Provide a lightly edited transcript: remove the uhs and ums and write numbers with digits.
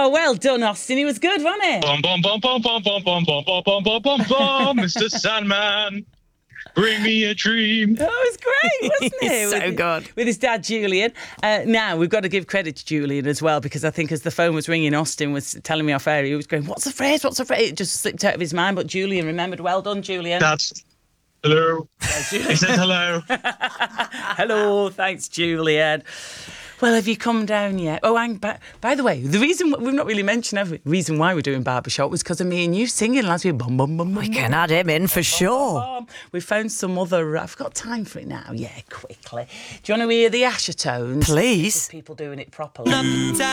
Oh, well done, Austin. He was good, wasn't he? Bum, bum, bum, bum, bum, bum, bum, bum, bum, bum, bum, bum, bum, Mr. Sandman, bring me a dream. That was great, wasn't it? He's so good. With his dad, Julian. Now, we've got to give credit to Julian as well, because I think as the phone was ringing, Austin was telling me off air, he was going, what's the phrase? What's the phrase? It just slipped out of his mind, but Julian remembered. Well done, Julian. That's... Hello. He said hello. Hello, thanks, Julian. Well, have you come down yet? Oh, by the way, the reason we've not really mentioned the reason why we're doing Barbershop was because of me and you singing last week. Bum, bum, bum, bum, We can add him in for sure. bum. We found some other. I've got time for it now. Yeah, quickly. Do you want to hear the Ashertones? Please. People doing it properly.